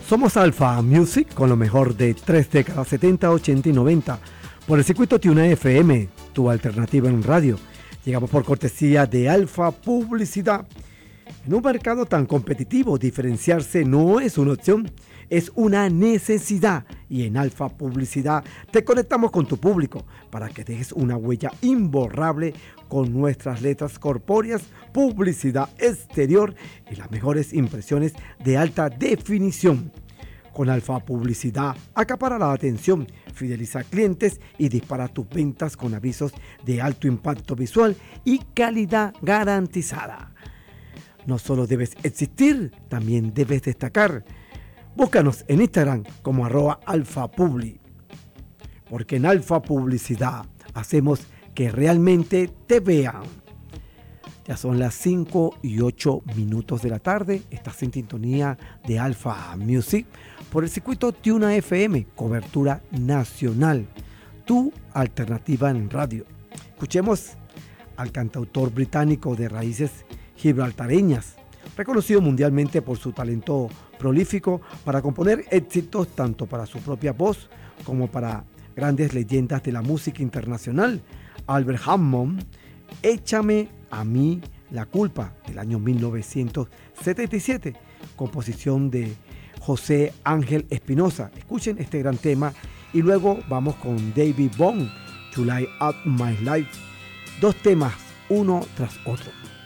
Somos Alfa Music con lo mejor de 3 décadas, 70, 80 y 90. Por el circuito Tuna FM, tu alternativa en radio. Llegamos por cortesía de Alfa Publicidad. En un mercado tan competitivo, diferenciarse no es una opción, es una necesidad. Y en Alfa Publicidad te conectamos con tu público para que dejes una huella imborrable con nuestras letras corpóreas, publicidad exterior y las mejores impresiones de alta definición. Con Alfa Publicidad, acapara la atención, fideliza clientes y dispara tus ventas con avisos de alto impacto visual y calidad garantizada. No solo debes existir, también debes destacar. Búscanos en Instagram como @alfapubli. Porque en Alfa Publicidad hacemos que realmente te vean. Ya son las 5:08 de la tarde. Estás en sintonía de Alfa Music por el circuito Tuna FM, cobertura nacional. Tu alternativa en radio. Escuchemos al cantautor británico de raíces gibraltareñas, reconocido mundialmente por su talento prolífico para componer éxitos tanto para su propia voz como para grandes leyendas de la música internacional. Albert Hammond, Échame a mí la culpa, del año 1977, composición de José Ángel Espinosa. Escuchen este gran tema y luego vamos con David Bond, You Light Up My Life. Dos temas, uno tras otro.